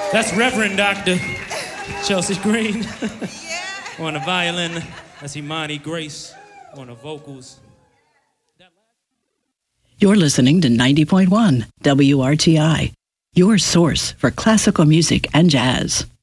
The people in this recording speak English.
That's Reverend Dr. Chelsea Green on the violin. That's Imani Grace on the vocals. You're listening to 90.1 WRTI, your source for classical music and jazz.